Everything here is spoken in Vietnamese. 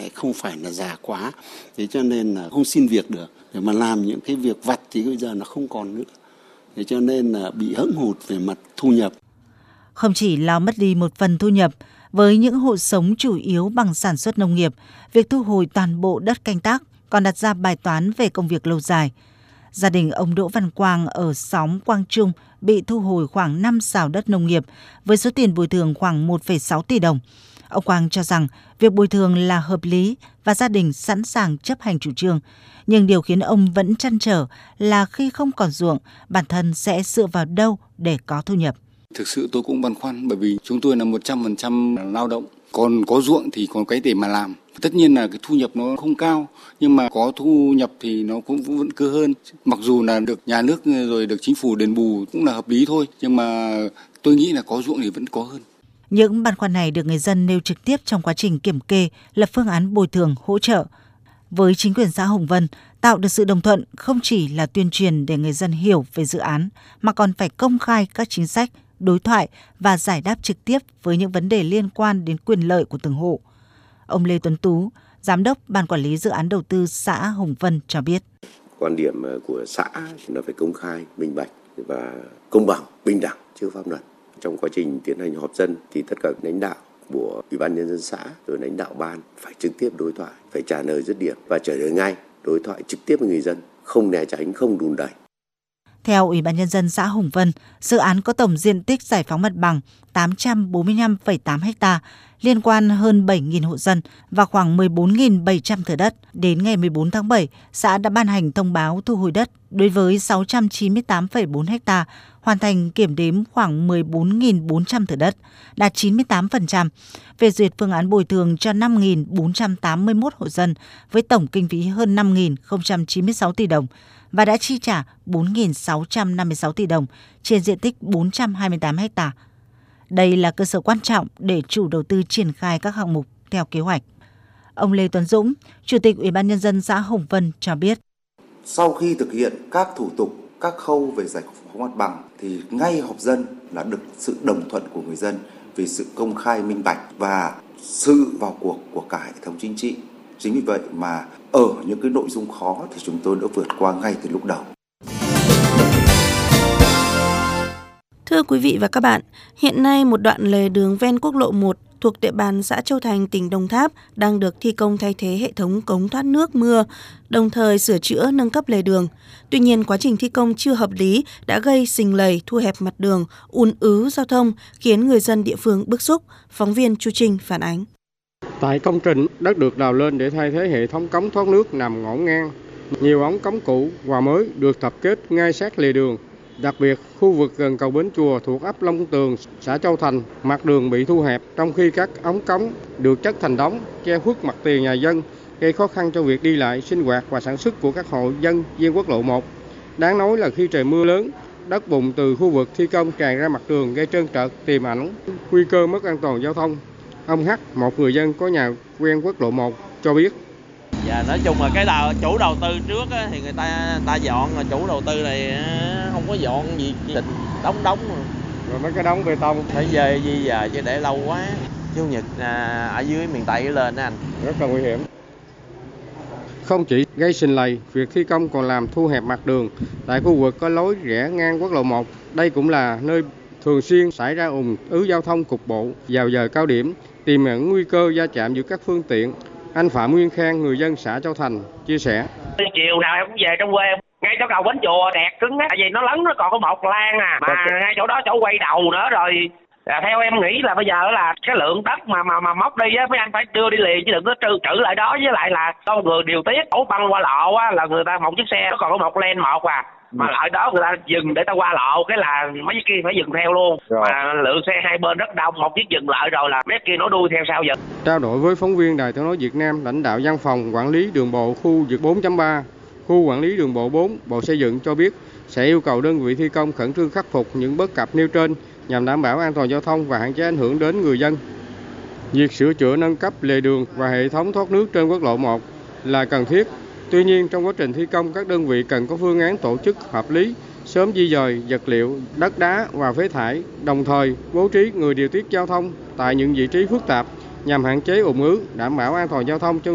lại không phải là già quá, thế cho nên là không xin việc được, để mà làm những cái việc vặt thì bây giờ nó không còn nữa, thế cho nên là bị hẫng hụt về mặt thu nhập. Không chỉ làm mất đi một phần thu nhập, với những hộ sống chủ yếu bằng sản xuất nông nghiệp, việc thu hồi toàn bộ đất canh tác còn đặt ra bài toán về công việc lâu dài. Gia đình ông Đỗ Văn Quang ở xóm Quang Trung bị thu hồi khoảng 5 sào đất nông nghiệp với số tiền bồi thường khoảng 1,6 tỷ đồng. Ông Quang cho rằng việc bồi thường là hợp lý và gia đình sẵn sàng chấp hành chủ trương. Nhưng điều khiến ông vẫn trăn trở là khi không còn ruộng, bản thân sẽ dựa vào đâu để có thu nhập. Thực sự tôi cũng băn khoăn bởi vì chúng tôi là 100% lao động. Còn có ruộng thì còn cái để mà làm. Tất nhiên là cái thu nhập nó không cao, nhưng mà có thu nhập thì nó cũng vẫn cơ hơn. Mặc dù là được nhà nước rồi được chính phủ đền bù cũng là hợp lý thôi, nhưng mà tôi nghĩ là có ruộng thì vẫn có hơn. Những băn khoăn này được người dân nêu trực tiếp trong quá trình kiểm kê, lập phương án bồi thường, hỗ trợ. Với chính quyền xã Hồng Vân, tạo được sự đồng thuận không chỉ là tuyên truyền để người dân hiểu về dự án, mà còn phải công khai các chính sách, đối thoại và giải đáp trực tiếp với những vấn đề liên quan đến quyền lợi của từng hộ. Ông Lê Tuấn Tú, Giám đốc Ban Quản lý Dự án Đầu tư xã Hồng Vân cho biết. Quan điểm của xã là phải công khai, minh bạch và công bằng, bình đẳng trước pháp luật. Trong quá trình tiến hành họp dân thì tất cả lãnh đạo của Ủy ban Nhân dân xã rồi lãnh đạo ban phải trực tiếp đối thoại, phải trả lời dứt điểm và trả lời ngay, đối thoại trực tiếp với người dân, không né tránh, không đùn đẩy. Theo Ủy ban Nhân dân xã Hồng Vân, dự án có tổng diện tích giải phóng mặt bằng 845,8 ha, liên quan hơn 7.000 hộ dân và khoảng 14.700 thửa đất. Đến ngày 14 tháng 7, xã đã ban hành thông báo thu hồi đất đối với 698,4 ha, hoàn thành kiểm đếm khoảng 14.400 thửa đất, đạt 98%, phê duyệt phương án bồi thường cho 5.481 hộ dân với tổng kinh phí hơn 5.096 tỷ đồng và đã chi trả 4.656 tỷ đồng trên diện tích 428 ha. Đây là cơ sở quan trọng để chủ đầu tư triển khai các hạng mục theo kế hoạch. Ông Lê Tuấn Dũng, Chủ tịch Ủy ban Nhân dân xã Hồng Vân cho biết. Sau khi thực hiện các thủ tục, các khâu về giải phóng mặt bằng thì ngay họp dân là được sự đồng thuận của người dân vì sự công khai minh bạch và sự vào cuộc của cả hệ thống chính trị. Chính vì vậy mà ở những cái nội dung khó thì chúng tôi đã vượt qua ngay từ lúc đầu. Thưa quý vị và các bạn, hiện nay một đoạn lề đường ven quốc lộ 1 thuộc địa bàn xã Châu Thành, tỉnh Đồng Tháp đang được thi công thay thế hệ thống cống thoát nước mưa, đồng thời sửa chữa nâng cấp lề đường. Tuy nhiên, quá trình thi công chưa hợp lý đã gây sình lầy, thu hẹp mặt đường, ùn ứ giao thông, khiến người dân địa phương bức xúc. Phóng viên Chu Trinh phản ánh. Tại công trình, đất được đào lên để thay thế hệ thống cống thoát nước nằm ngổn ngang. Nhiều ống cống cũ và mới được tập kết ngay sát lề đường. Đặc biệt, khu vực gần cầu Bến Chùa thuộc ấp Long Tường, xã Châu Thành, mặt đường bị thu hẹp, trong khi các ống cống được chất thành đống, che khuất mặt tiền nhà dân, gây khó khăn cho việc đi lại, sinh hoạt và sản xuất của các hộ dân ven quốc lộ 1. Đáng nói là khi trời mưa lớn, đất bùn từ khu vực thi công tràn ra mặt đường gây trơn trượt, tiềm ẩn nguy cơ mất an toàn giao thông. Ông H, một người dân có nhà quen quốc lộ 1, cho biết. Dạ, nói chung là cái chủ đầu tư trước á, thì người ta dọn, mà chủ đầu tư này không có dọn gì, đóng rồi mấy cái đống bê tông phải về di dời chứ để lâu quá. Chủ nhật ở dưới miền Tây lên đó anh, rất là nguy hiểm. Không chỉ gây sình lầy, việc thi công còn làm thu hẹp mặt đường tại khu vực có lối rẽ ngang quốc lộ 1. Đây cũng là nơi thường xuyên xảy ra ùn ứ giao thông cục bộ vào giờ cao điểm, tiềm ẩn nguy cơ va chạm giữa các phương tiện. Anh Phạm Nguyên Khang, người dân xã Châu Thành, chia sẻ. Chiều nào em cũng về trong quê, ngay chỗ cầu Bến Chùa đẹt cứng á, tại vì nó lấn nó còn có một lan mà ngay chỗ đó chỗ quay đầu nữa rồi. Theo em nghĩ là bây giờ là cái lượng đất mà móc đi á, mấy anh phải đưa đi liền chứ đừng có trữ lại đó, với lại là con người điều tiết đổ băng qua lộ á, là người ta một chiếc xe nó còn có một lane một mà lại đó người ta dừng để ta qua lộ, cái là mấy chiếc kia phải dừng theo luôn. Rồi. Mà lượng xe hai bên rất đông, một chiếc dừng lại rồi là mấy kia nó đuôi theo sau dừng. Trao đổi với phóng viên Đài Tiếng nói Việt Nam, lãnh đạo văn phòng quản lý đường bộ khu vực 4.3, khu quản lý đường bộ 4, Bộ Xây dựng cho biết sẽ yêu cầu đơn vị thi công khẩn trương khắc phục những bất cập nêu trên nhằm đảm bảo an toàn giao thông và hạn chế ảnh hưởng đến người dân. Việc sửa chữa nâng cấp lề đường và hệ thống thoát nước trên quốc lộ 1 là cần thiết. Tuy nhiên, trong quá trình thi công, các đơn vị cần có phương án tổ chức hợp lý, sớm di dời vật liệu, đất đá và phế thải, đồng thời bố trí người điều tiết giao thông tại những vị trí phức tạp nhằm hạn chế ùn ứ, đảm bảo an toàn giao thông cho